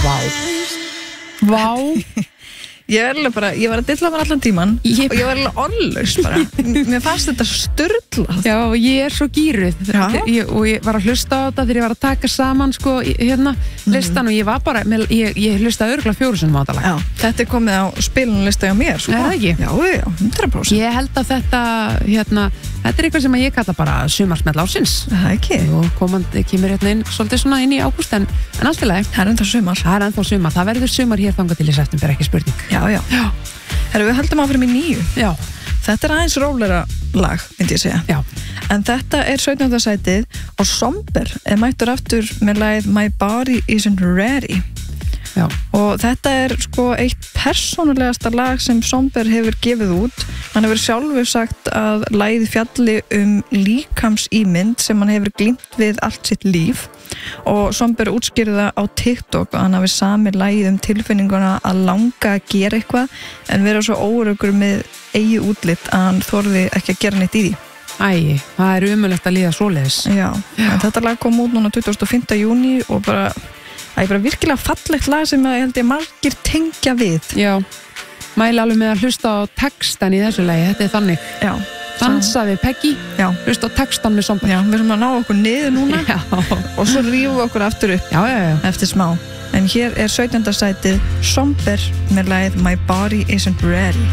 Vá Ég var að dilla mér allan tíman og ég var alveg orðlaus bara. Mér fannst þetta sturlað. Já, ég er svo gýruð og ég var að hlusta á þetta þegar ég var að taka saman sko, listan og ég var bara ég hlustaði örugglega 4 sinnum á þetta lag. Já, þetta er komið á spilunlista hjá mér sko. Er það ekki? Já, 100%. Ég held að þetta þetta er eitthvað sem ég kalla bara sumarsmell ársins. Það ekki. Og komandi kemur inn svolítið svona inn í ágúst en allt í lagi. Það er ennþá sumar. Það verður sumar hér þangað til í september, ekki spurning. Já. Herru, við höldum áfram í 9. Já. Þetta er aðeins rólegra lag, myndi ég segja. Já. En þetta er 17. sætið og Somber er mættur aftur með lagið My Body Isn't Ready. Já. Og þetta er sko eitt persónulegasta lag sem Somber hefur gefið út. Hann hefur sjálfur sagt að lagið fjalli líkamsímynd sem hann hefur glímt við allt sitt líf og Somber útskýrði það á TikTok og hann hafi samið lagið tilfinninguna að langa að gera eitthvað en vera svo óöruggur með eigið útlit að hann þorði ekki að gera neitt í því. Það er umöðlegt að líða svoleiðis. Já. En þetta lag kom út núna 25. júní og bara virkilega fallegt lag sem ég held ég margir tengja við. Já, mæli alveg með að hlusta á textan í þessu lagi, þetta er þannig. Já. Dansa við Peggy, hlusta á textan með Somber. Já, við erum að ná okkur niður núna og svo rífum við okkur aftur upp eftir smá. En hér er 17. sætið Somber með lagið My Body Isn't Ready.